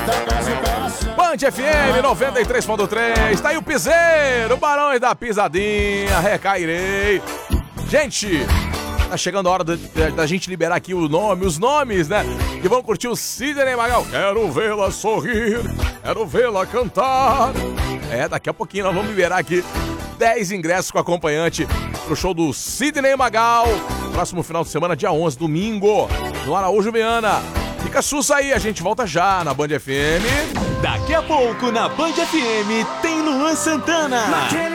Band FM 93.3, tá aí o piseiro, Barões da Pisadinha, recairei. Gente, tá chegando a hora da gente liberar aqui os nomes, né? Que vão curtir o Sidney Magal. Quero vê-la sorrir, quero vê-la cantar. Daqui a pouquinho nós vamos liberar aqui 10 ingressos com acompanhante pro show do Sidney Magal. Próximo final de semana, dia 11, domingo, no Araújo Viana. Fica sussa aí, a gente volta já na Band FM. Daqui a pouco na Band FM tem Luan Santana.